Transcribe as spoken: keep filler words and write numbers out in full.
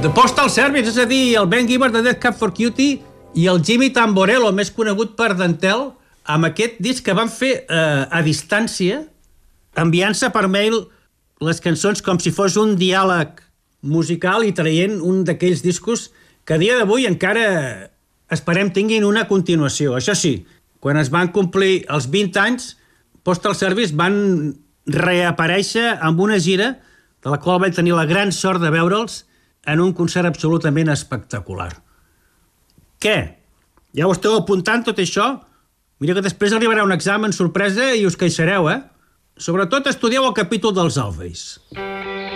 The Postal Service, és a dir, el Ben Gibbard de Death Cab for Cutie i el Jimmy Tamborello, més conegut per Dantel, amb aquest disc que van fer eh, a distància, enviant-se per mail les cançons com si fos un diàleg musical i traient un d'aquells discos que a dia d'avui encara esperem tinguin una continuació. Això sí, quan es van complir els vint anys, Postal Service van reaparèixer amb una gira de la qual vaig tenir la gran sort de veure'ls en un concert absolutament espectacular. Què? Ja ho esteu apuntant, tot això? Mira que després arribarà un examen sorpresa i us queixareu, eh? Sobretot estudieu el capítol dels Always.